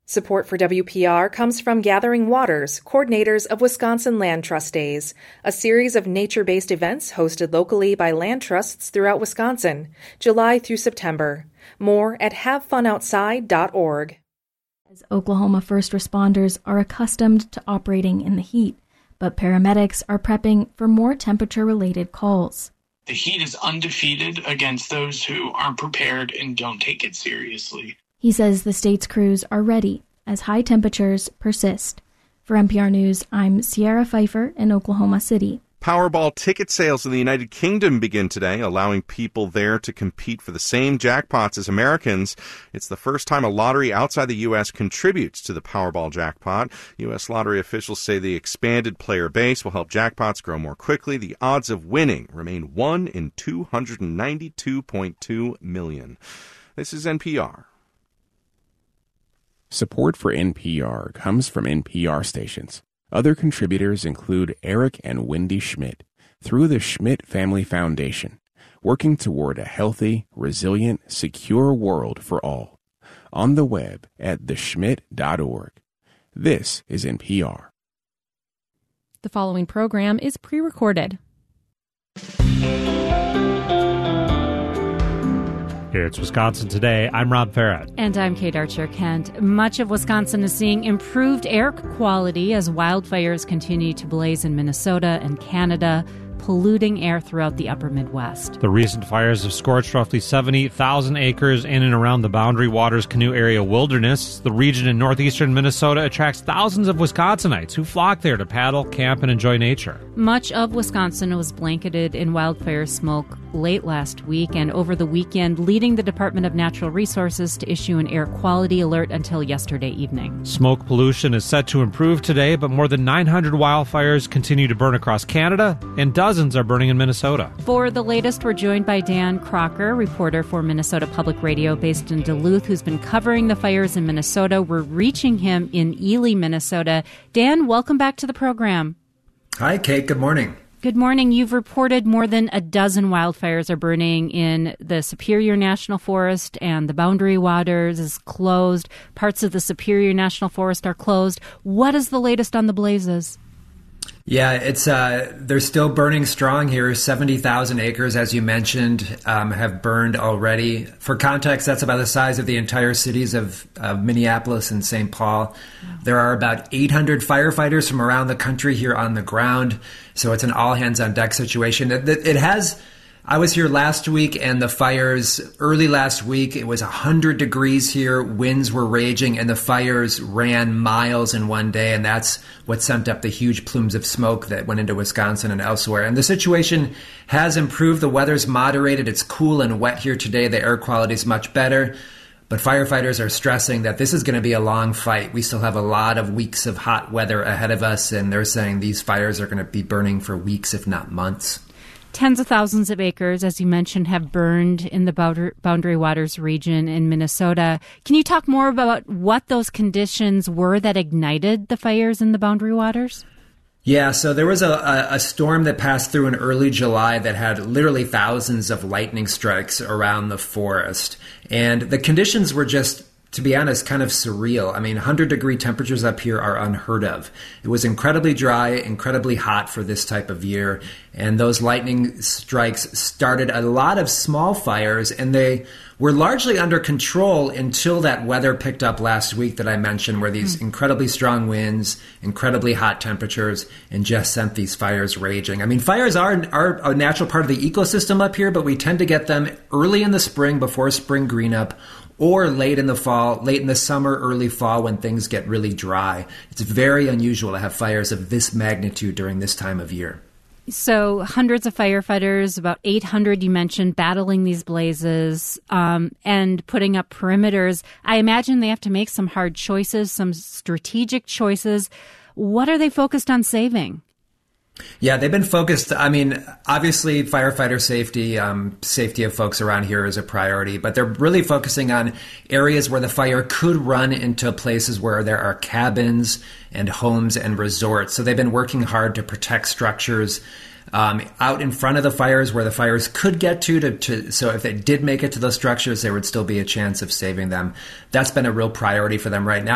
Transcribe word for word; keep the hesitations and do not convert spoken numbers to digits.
Support for W P R comes from Gathering Waters, coordinators of Wisconsin Land Trust Days, a series of nature-based events hosted locally by land trusts throughout Wisconsin, July through September. More at have fun outside dot org. As Oklahoma first responders are accustomed to operating in the heat, but paramedics are prepping for more temperature-related calls. The heat is undefeated against those who aren't prepared and don't take it seriously. He says the state's crews are ready as high temperatures persist. For N P R News, I'm Sierra Pfeiffer in Oklahoma City. Powerball ticket sales in the United Kingdom begin today, allowing people there to compete for the same jackpots as Americans. It's the first time a lottery outside the U S contributes to the Powerball jackpot. U S lottery officials say the expanded player base will help jackpots grow more quickly. The odds of winning remain one in two hundred ninety-two point two million. This is N P R. Support for N P R comes from N P R stations. Other contributors include Eric and Wendy Schmidt through the Schmidt Family Foundation, working toward a healthy, resilient, secure world for all. On the web at the schmidt dot org. This is N P R. The following program is pre-recorded. It's Wisconsin Today. I'm Rob Farrett. And I'm Kate Archer-Kent. Much of Wisconsin is seeing improved air quality as wildfires continue to blaze in Minnesota and Canada, polluting air throughout the upper Midwest. The recent fires have scorched roughly seventy thousand acres in and around the Boundary Waters Canoe Area Wilderness. The region in northeastern Minnesota attracts thousands of Wisconsinites who flock there to paddle, camp, and enjoy nature. Much of Wisconsin was blanketed in wildfire smoke late last week and over the weekend, leading the Department of Natural Resources to issue an air quality alert until yesterday evening. Smoke pollution is set to improve today, but more than nine hundred wildfires continue to burn across Canada, and dozens are burning in Minnesota. For the latest, we're joined by Dan Crocker, reporter for Minnesota Public Radio based in Duluth, who's been covering the fires in Minnesota. We're reaching him in Ely, Minnesota. Dan, welcome back to the program. Hi, Kate. Good morning. Good morning. You've reported more than a dozen wildfires are burning in the Superior National Forest, and the Boundary Waters is closed. Parts of the Superior National Forest are closed. What is the latest on the blazes? Yeah, it's uh, they're still burning strong here. seventy thousand acres, as you mentioned, um, have burned already. For context, that's about the size of the entire cities of, of Minneapolis and Saint Paul. There are about eight hundred firefighters from around the country here on the ground, so it's an all-hands-on-deck situation. It, it has... I was here last week, and the fires, early last week, it was one hundred degrees here, winds were raging, and the fires ran miles in one day, and that's what sent up the huge plumes of smoke that went into Wisconsin and elsewhere. And the situation has improved. The weather's moderated. It's cool and wet here today. The air quality is much better. But firefighters are stressing that this is going to be a long fight. We still have a lot of weeks of hot weather ahead of us, and they're saying these fires are going to be burning for weeks, if not months. Tens of thousands of acres, as you mentioned, have burned in the Boundary Waters region in Minnesota. Can you talk more about what those conditions were that ignited the fires in the Boundary Waters? Yeah, so there was a, a storm that passed through in early July that had literally thousands of lightning strikes around the forest. And the conditions were just, to be honest, kind of surreal. I mean, one hundred degree temperatures up here are unheard of. It was incredibly dry, incredibly hot for this type of year. And those lightning strikes started a lot of small fires, and they were largely under control until that weather picked up last week that I mentioned, where these mm. incredibly strong winds, incredibly hot temperatures, and just sent these fires raging. I mean, fires are, are a natural part of the ecosystem up here, but we tend to get them early in the spring before spring green up, or late in the fall, late in the summer, early fall when things get really dry. It's very unusual to have fires of this magnitude during this time of year. So hundreds of firefighters, about eight hundred you mentioned, battling these blazes um, and putting up perimeters. I imagine they have to make some hard choices, some strategic choices. What are they focused on saving? Yeah, they've been focused. I mean, obviously, firefighter safety, um, safety of folks around here is a priority, but they're really focusing on areas where the fire could run into places where there are cabins and homes and resorts. So they've been working hard to protect structures um, out in front of the fires where the fires could get to, to, to. So if they did make it to those structures, there would still be a chance of saving them. That's been a real priority for them right now.